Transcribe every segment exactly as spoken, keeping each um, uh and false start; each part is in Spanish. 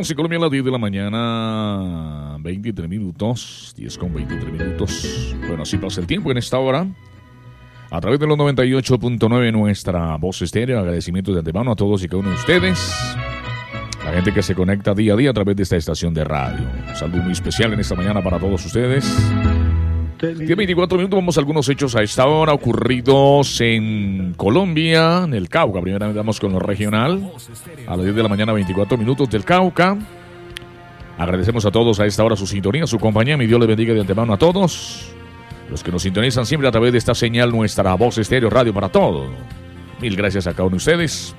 Estamos en Colombia a las diez de la mañana, veintitrés minutos, diez con veintitrés minutos. Bueno, así pasa el tiempo en esta hora. A través de los noventa y ocho punto nueve, nuestra voz estéreo. Agradecimientos de antemano a todos y cada uno de ustedes. La gente que se conecta día a día a través de esta estación de radio. Un saludo muy especial en esta mañana para todos ustedes. diez veinticuatro minutos, vamos a algunos hechos a esta hora ocurridos en Colombia, en el Cauca. Primeramente vamos con lo regional. A las diez de la mañana, veinticuatro minutos del Cauca. Agradecemos a todos a esta hora su sintonía, su compañía. Mi Dios les bendiga de antemano a todos los que nos sintonizan siempre a través de esta señal, nuestra voz estéreo radio para todos. Mil gracias a cada uno de ustedes.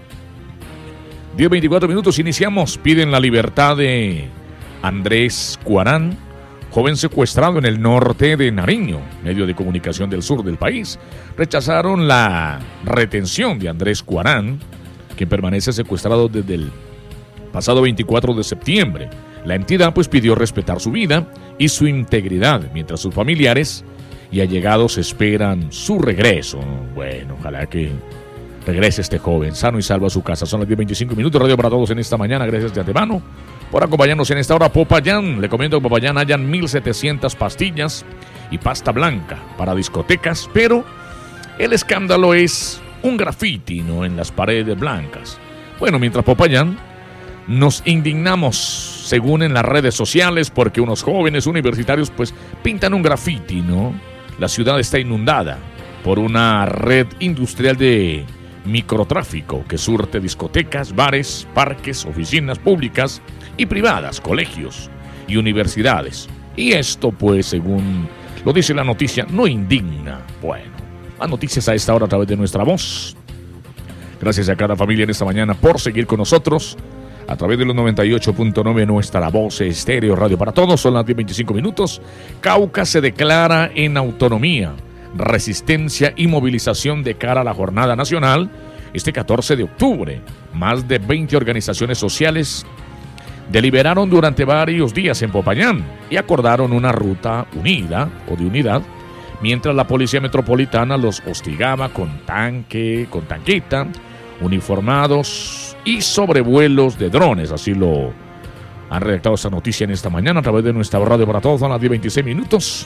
diez veinticuatro minutos, iniciamos. Piden la libertad de Andrés Cuarán, joven secuestrado en el norte de Nariño, medio de comunicación del sur del país. Rechazaron la retención de Andrés Cuarán, quien permanece secuestrado desde el pasado veinticuatro de septiembre. La entidad pues pidió respetar su vida y su integridad, mientras sus familiares y allegados esperan su regreso. Bueno, ojalá que regrese este joven sano y salvo a su casa. Son las diez veinticinco minutos, radio para todos en esta mañana. Gracias de antemano por acompañarnos en esta hora. Popayán, le comento que en Popayán hayan mil setecientas pastillas y pasta blanca para discotecas, pero el escándalo es un grafiti, ¿no?, en las paredes blancas. Bueno, mientras Popayán nos indignamos, según en las redes sociales, porque unos jóvenes universitarios pues pintan un grafiti, ¿no? La ciudad está inundada por una red industrial de microtráfico que surte discotecas, bares, parques, oficinas públicas y privadas, colegios y universidades. Y esto, pues, según lo dice la noticia, no indigna. Bueno, las noticias a esta hora a través de nuestra voz. Gracias a cada familia en esta mañana por seguir con nosotros a través de los noventa y ocho punto nueve, nuestra voz estéreo radio para todos. Son las diez veinticinco minutos. Cauca se declara en autonomía, resistencia y movilización de cara a la jornada nacional este catorce de octubre. Más de veinte organizaciones sociales deliberaron durante varios días en Popayán y acordaron una ruta unida o de unidad, mientras la policía metropolitana los hostigaba con tanque, con tanqueta, uniformados y sobrevuelos de drones. Así lo han redactado esta noticia en esta mañana a través de nuestra radio para todos. Son las diez veintiséis minutos.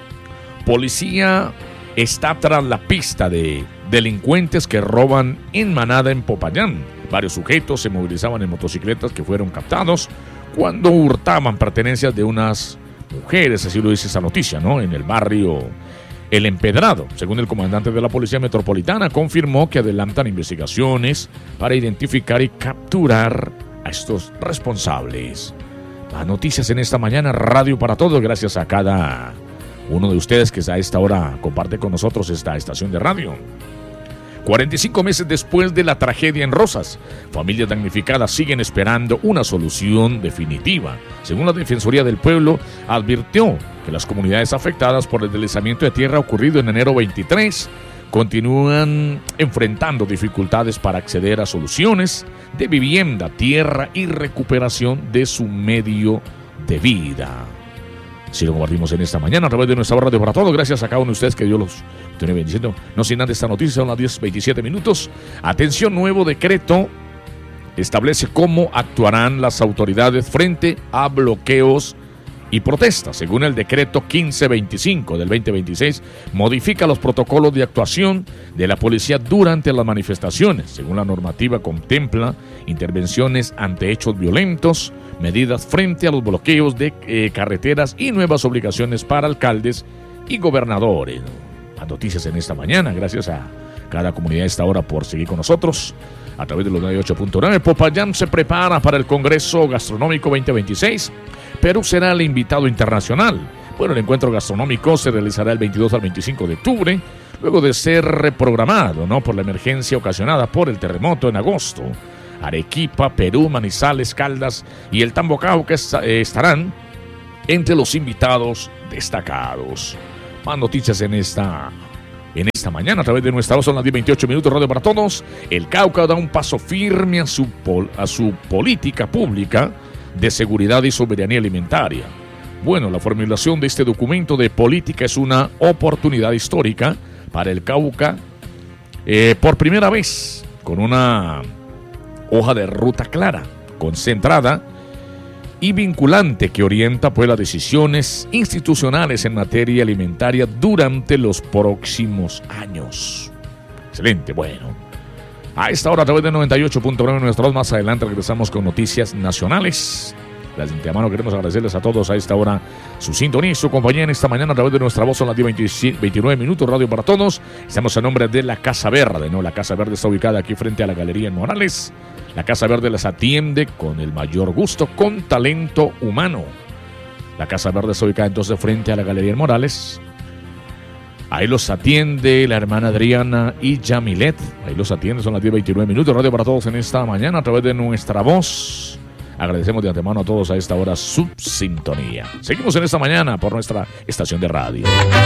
Policía está tras la pista de delincuentes que roban en manada en Popayán. Varios sujetos se movilizaban en motocicletas que fueron captados cuando hurtaban pertenencias de unas mujeres, así lo dice esa noticia, ¿no?, en el barrio El Empedrado. Según el comandante de la Policía Metropolitana, confirmó que adelantan investigaciones para identificar y capturar a estos responsables. Las noticias en esta mañana, radio para todos, gracias a cada uno de ustedes que a esta hora comparte con nosotros esta estación de radio. cuarenta y cinco meses después de la tragedia en Rosas, familias damnificadas siguen esperando una solución definitiva. Según la Defensoría del Pueblo, advirtió que las comunidades afectadas por el deslizamiento de tierra ocurrido en enero veintitrés continúan enfrentando dificultades para acceder a soluciones de vivienda, tierra y recuperación de su medio de vida. Si lo compartimos en esta mañana a través de nuestra radio para todos, gracias a cada uno de ustedes, que Dios los esté bendiciendo. No sin antes esta noticia, son las diez veintisiete minutos. Atención, nuevo decreto establece cómo actuarán las autoridades frente a bloqueos y protestas. Según el decreto quince veinticinco del veinte veintiséis, modifica los protocolos de actuación de la policía durante las manifestaciones. Según la normativa, contempla intervenciones ante hechos violentos, medidas frente a los bloqueos de eh, carreteras y nuevas obligaciones para alcaldes y gobernadores. Las noticias en esta mañana, gracias a cada comunidad a esta hora por seguir con nosotros a través de los noventa y ocho punto nueve. Popayán se prepara para el Congreso Gastronómico veinte veintiséis. Perú será el invitado internacional. Bueno, el encuentro gastronómico se realizará el veintidós al veinticinco de octubre, luego de ser reprogramado, ¿no?, por la emergencia ocasionada por el terremoto en agosto. Arequipa, Perú, Manizales, Caldas y el Tambocao que estarán entre los invitados destacados. Más noticias en esta, en esta mañana a través de nuestra voz. Son las diez veintiocho minutos, radio para todos. El Cauca da un paso firme a su, pol, a su política pública de seguridad y soberanía alimentaria. Bueno, la formulación de este documento de política es una oportunidad histórica para el Cauca, eh, por primera vez con una hoja de ruta clara, concentrada y vinculante que orienta pues las decisiones institucionales en materia alimentaria durante los próximos años. Excelente, bueno. A esta hora a través de noventa y ocho punto nueve nuestra voz, más adelante regresamos con noticias nacionales. De antemano queremos agradecerles a todos a esta hora su sintonía y su compañía en esta mañana a través de nuestra voz. Son las diez veintinueve minutos, Radio para Todos. Estamos en nombre de la Casa Verde, ¿no? La Casa Verde está ubicada aquí frente a la Galería en Morales. La Casa Verde les atiende con el mayor gusto, con talento humano. La Casa Verde está ubicada entonces frente a la Galería en Morales. Ahí los atiende la hermana Adriana y Yamilet. Ahí los atiende, son las diez veintinueve minutos, Radio para Todos en esta mañana a través de nuestra voz. Agradecemos de antemano a todos a esta hora su sintonía. Seguimos en esta mañana por nuestra estación de radio.